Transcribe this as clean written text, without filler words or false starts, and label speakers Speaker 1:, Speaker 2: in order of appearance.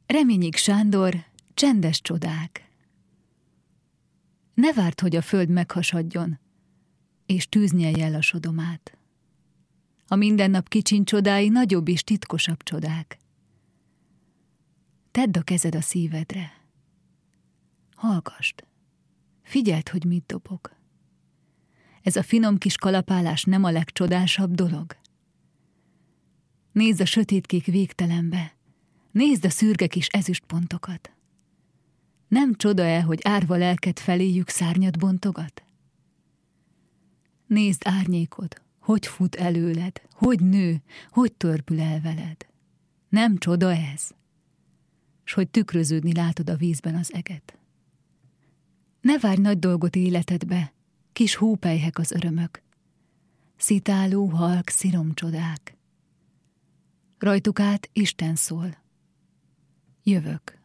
Speaker 1: Reményik Sándor, Csendes csodák. Ne várd, hogy a föld meghasadjon, és tűz nyelje el a sodomát. A mindennap kicsiny csodái nagyobb és titkosabb csodák. Tedd a kezed a szívedre. Hallgasd, figyeld, hogy mit dobog. Ez a finom kis kalapálás nem a legcsodásabb dolog? Nézd a sötétkék végtelenbe, nézd a szürke kis ezüstpontokat. Nem csoda-e, hogy árva lelked feléjük szárnyat bontogat? Nézd árnyékod, hogy fut előled, hogy nő, hogy törpül el veled. Nem csoda ez? S hogy tükröződni látod a vízben az eget. Ne várj nagy dolgot életedbe, kis hópelyhek az örömök. Szitáló, halk, sziromcsodák. Rajtuk át Isten szól. Jövök.